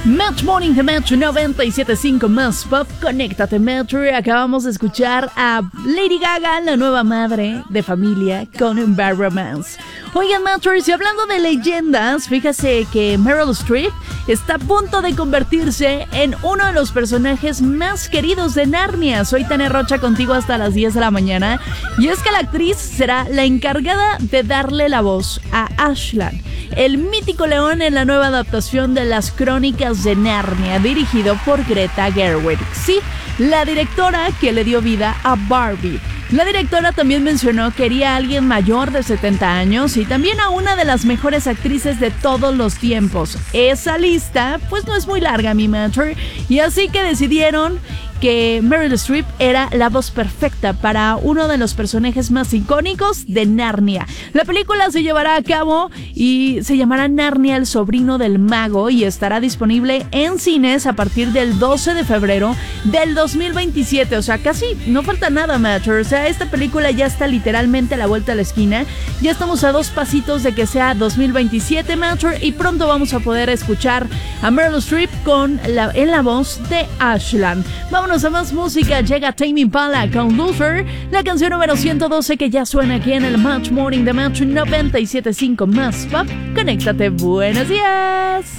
Match Morning de Metro 97.5 más pop. Conéctate Metro. Acabamos de escuchar a Lady Gaga, la nueva madre de familia con Bad Romance. Oigan Metro, y hablando de leyendas, fíjase que Meryl Streep está a punto de convertirse en uno de los personajes más queridos de Narnia. Soy Tania Rocha contigo hasta las 10 de la mañana. Y es que la actriz será la encargada de darle la voz a Aslan, el mítico león en la nueva adaptación de las Crónicas de Narnia, dirigido por Greta Gerwig. Sí, la directora que le dio vida a Barbie. La directora también mencionó que quería a alguien mayor de 70 años y también a una de las mejores actrices de todos los tiempos. Esa lista, pues no es muy larga, mi mentor, y así que decidieron que Meryl Streep era la voz perfecta para uno de los personajes más icónicos de Narnia. La película se llevará a cabo y se llamará Narnia, el sobrino del mago, y estará disponible en cines a partir del 12 de febrero del 2027. O sea, casi no falta nada, Matter. O sea, esta película ya está literalmente a la vuelta de la esquina. Ya estamos a 2 pasitos de que sea 2027, Matter, y pronto vamos a poder escuchar a Meryl Streep en la voz de Aslan. Vámonos a más música. Llega Tame Impala con Luther, la canción número 112 que ya suena aquí en el Match Morning de Match 97.5 más pop. Conéctate, buenos días.